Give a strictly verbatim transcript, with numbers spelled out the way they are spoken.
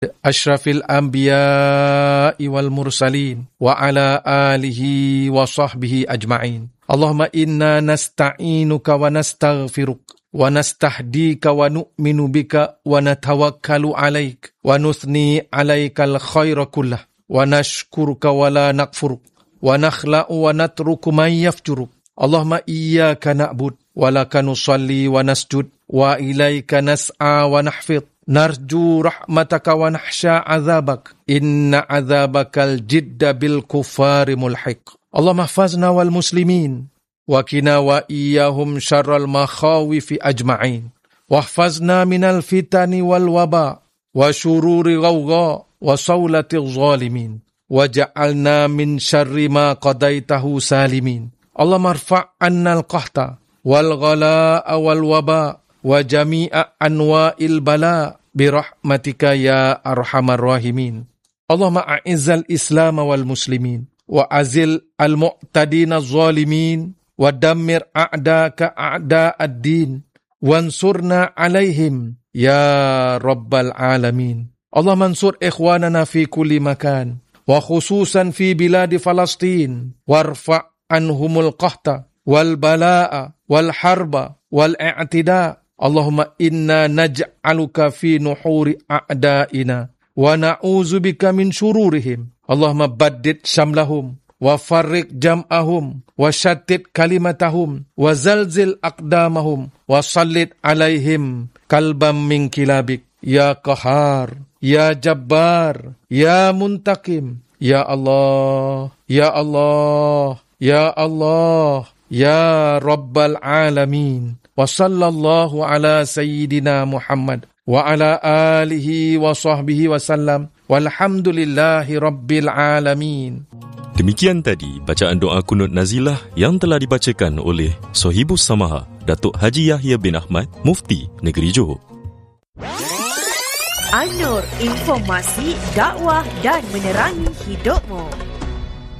Ashrafil anbiya'i wal mursalin wa ala alihi wa sahbihi ajma'in. Allahumma inna nasta'inuka wa nastaghfiruk wa nastahdika wa nu'minu bika wa natawakkalu alaik wa nuthni alaikal khaira kullah wa nashkuruka wa la nakfuruk wa nakhla'u wa natruku man yafjuruk. Allahumma iyyaka na'bud wa laka nusalli wa nasjud wa ilaika nas'a wa nahfid. Narju rahmataka wa nahsya azabak. Inna azabakal jidda bil kufari mulhiq. Allahumma hafazna wal muslimin wa qina wa iyahum syarral makhawifi ajma'in. Wahfazna minal fitani wal waba wa syururi ghawgha wa sawlati zalimin. Waja'alna min syarri ma qadaitahu salimin. Allahumma rfa' anna al-qahta wal ghalaa wal waba wa jami'a anwa'il bala birahmatika ya arhamar rahimin. Allahumma a'izzal islam wal muslimin wa azil al-mu'tadin az-zalimin wa dammir a'daka a'da'ad-din wansurna alaihim ya rabbal alamin. Allahumma ansur ikhwanana fi kulli makan wa khususan fi biladi Falastin warfa' anhumul qahta wal balaa wal harba wal i'tida. Allahumma inna naj'aluka fi nuhuri a'da'ina wa na'udzubika min syururihim. Allahumma baddid syamlahum wa farriq jam'ahum wa syattid kalimatahum wa zalzil aqdamahum wa sallit alaihim kalbam min kilabik. Ya Qahar, Ya Jabbar, Ya Muntakim. Ya Allah, Ya Allah, Ya Allah, Ya Rabbal Alamin. Wa sallallahu ala sayyidina Muhammad wa ala alihi wa sahbihi wa sallam walhamdulillahi rabbil alamin. Demikian tadi bacaan doa kunut nazilah yang telah dibacakan oleh Sohibus Samaha Datuk Haji Yahya bin Ahmad, Mufti Negeri Johor. Al-Nur, informasi, dakwah dan menerangi hidupmu.